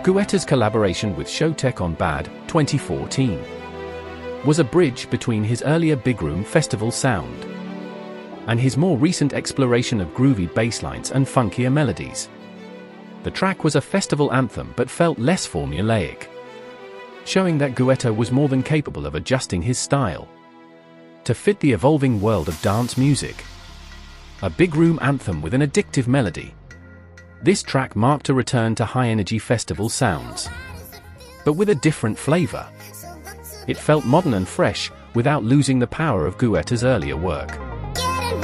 Guetta's collaboration with Showtek on Bad, 2014, was a bridge between his earlier big room festival sound and his more recent exploration of groovy basslines and funkier melodies. The track was a festival anthem but felt less formulaic, showing that Guetta was more than capable of adjusting his style to fit the evolving world of dance music. A big room anthem with an addictive melody, this track marked a return to high-energy festival sounds, but with a different flavor. It felt modern and fresh, without losing the power of Guetta's earlier work.